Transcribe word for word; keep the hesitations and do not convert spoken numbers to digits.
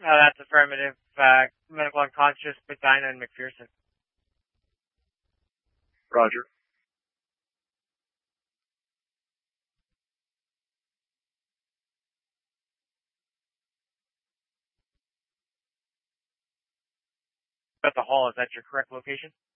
Uh, that's affirmative. Uh, medical unconscious, Medina and McPherson. Roger. At the hall, is that your correct location?